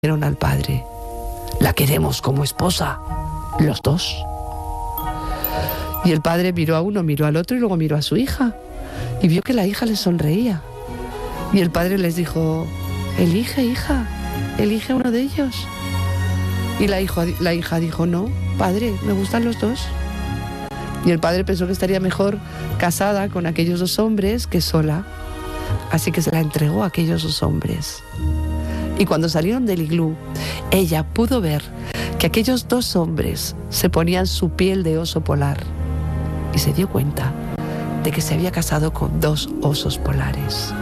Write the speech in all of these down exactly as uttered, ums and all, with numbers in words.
dijeron al padre: la queremos como esposa, los dos. Y el padre miró a uno, miró al otro y luego miró a su hija y vio que la hija le sonreía. Y el padre les dijo: elige, hija, elige uno de ellos. Y la, hijo, la hija dijo: no, padre, me gustan los dos. Y el padre pensó que estaría mejor casada con aquellos dos hombres que sola. Así que se la entregó a aquellos dos hombres. Y cuando salieron del iglú, ella pudo ver que aquellos dos hombres se ponían su piel de oso polar. Y se dio cuenta de que se había casado con dos osos polares.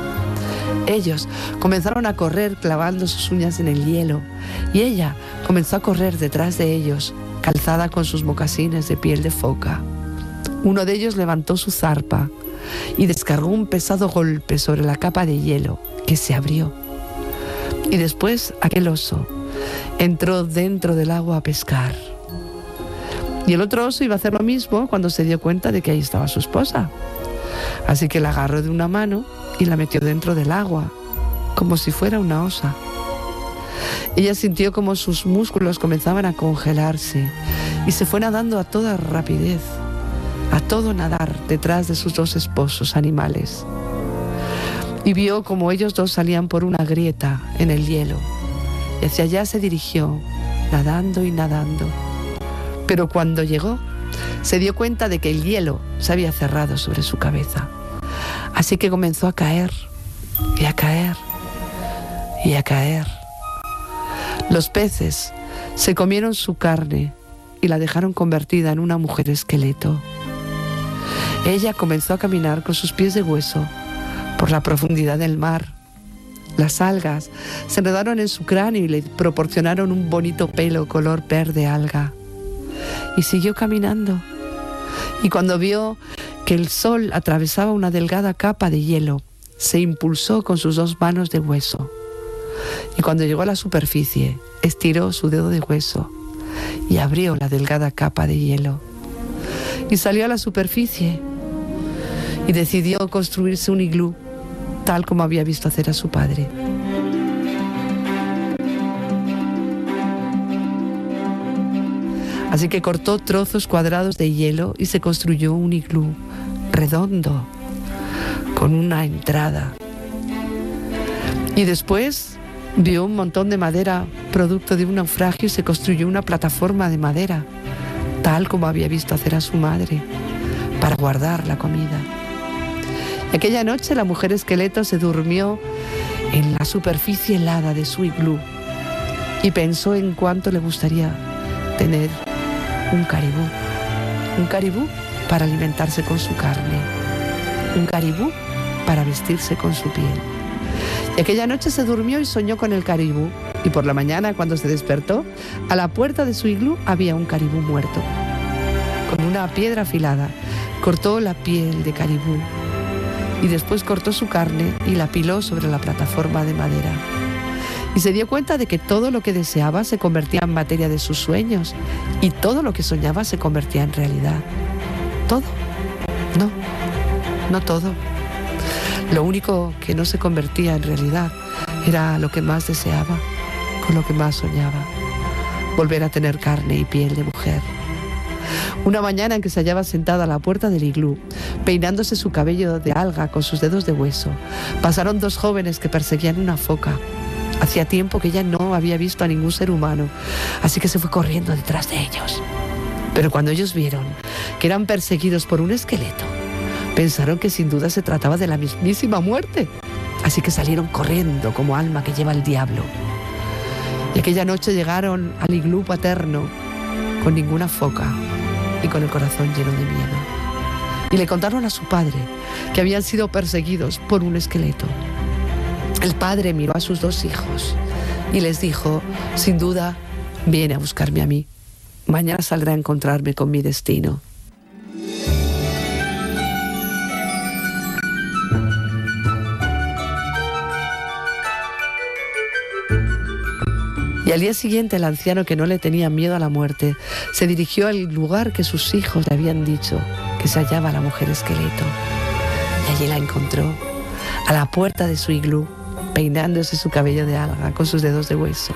Ellos comenzaron a correr clavando sus uñas en el hielo, y ella comenzó a correr detrás de ellos, calzada con sus mocasines de piel de foca. Uno de ellos levantó su zarpa y descargó un pesado golpe sobre la capa de hielo, que se abrió. Y después aquel oso entró dentro del agua a pescar. Y el otro oso iba a hacer lo mismo cuando se dio cuenta de que ahí estaba su esposa. Así que la agarró de una mano y la metió dentro del agua, como si fuera una osa. Ella sintió como sus músculos comenzaban a congelarse y se fue nadando a toda rapidez, a todo nadar detrás de sus dos esposos animales. Y vio como ellos dos salían por una grieta en el hielo. Y hacia allá se dirigió, nadando y nadando. Pero cuando llegó, se dio cuenta de que el hielo se había cerrado sobre su cabeza. Así que comenzó a caer, y a caer, y a caer. Los peces se comieron su carne y la dejaron convertida en una mujer esqueleto. Ella comenzó a caminar con sus pies de hueso por la profundidad del mar. Las algas se enredaron en su cráneo y le proporcionaron un bonito pelo color verde alga. Y siguió caminando. Y cuando vio que el sol atravesaba una delgada capa de hielo, se impulsó con sus dos manos de hueso. Y cuando llegó a la superficie, estiró su dedo de hueso y abrió la delgada capa de hielo. Y salió a la superficie y decidió construirse un iglú, tal como había visto hacer a su padre. Así que cortó trozos cuadrados de hielo y se construyó un iglú redondo, con una entrada. Y después vio un montón de madera producto de un naufragio y se construyó una plataforma de madera, tal como había visto hacer a su madre, para guardar la comida. Y aquella noche la mujer esqueleto se durmió en la superficie helada de su iglú y pensó en cuánto le gustaría tener un caribú, un caribú para alimentarse con su carne, un caribú para vestirse con su piel. Y aquella noche se durmió y soñó con el caribú, y por la mañana, cuando se despertó, a la puerta de su iglú había un caribú muerto. Con una piedra afilada cortó la piel de caribú y después cortó su carne y la apiló sobre la plataforma de madera. Y se dio cuenta de que todo lo que deseaba se convertía en materia de sus sueños, y todo lo que soñaba se convertía en realidad. ¿Todo? No, no todo. Lo único que no se convertía en realidad era lo que más deseaba, con lo que más soñaba: volver a tener carne y piel de mujer. Una mañana en que se hallaba sentada a la puerta del iglú, peinándose su cabello de alga con sus dedos de hueso, pasaron dos jóvenes que perseguían una foca. Hacía tiempo que ella no había visto a ningún ser humano, así que se fue corriendo detrás de ellos. Pero cuando ellos vieron que eran perseguidos por un esqueleto, pensaron que sin duda se trataba de la mismísima muerte, así que salieron corriendo como alma que lleva el diablo. Y aquella noche llegaron al iglú paterno con ninguna foca y con el corazón lleno de miedo. Y le contaron a su padre que habían sido perseguidos por un esqueleto. El padre miró a sus dos hijos y les dijo: sin duda, viene a buscarme a mí. Mañana saldrá a encontrarme con mi destino. Y al día siguiente el anciano, que no le tenía miedo a la muerte, se dirigió al lugar que sus hijos le habían dicho que se hallaba la mujer esqueleto. Y allí la encontró, a la puerta de su iglú, peinándose su cabello de alga con sus dedos de hueso.